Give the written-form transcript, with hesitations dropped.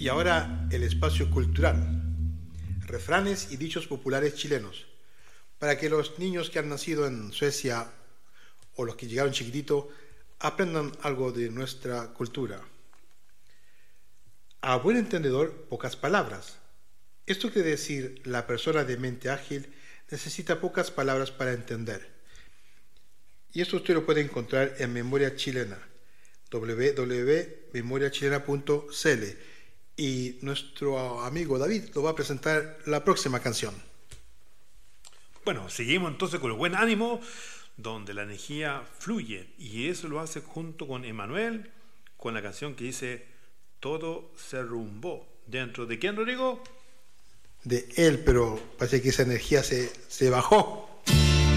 Y ahora el espacio cultural. Refranes y dichos populares chilenos. Para que los niños que han nacido en Suecia o los que llegaron chiquititos aprendan algo de nuestra cultura. A buen entendedor, pocas palabras. Esto quiere decir, la persona de mente ágil necesita pocas palabras para entender. Y esto usted lo puede encontrar en Memoria Chilena, www.memoriachilena.cl. Y nuestro amigo David lo va a presentar la próxima canción. Bueno, seguimos entonces con el buen ánimo, donde la energía fluye. Y eso lo hace junto con Emanuel, con la canción que dice Todo se rumbó. ¿Dentro de quién, Rodrigo? De él, pero parece que esa energía se bajó.